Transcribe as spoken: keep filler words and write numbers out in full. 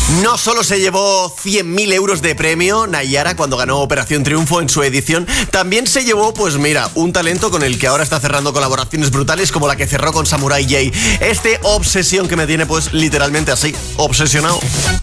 No solo se llevó cien mil euros de premio Nayara cuando ganó Operación Triunfo en su edición, también se llevó, pues mira, un talento con el que ahora está cerrando colaboraciones brutales como la que cerró con Samurai J. Este Obsesión que me tiene pues literalmente así, obsesionado.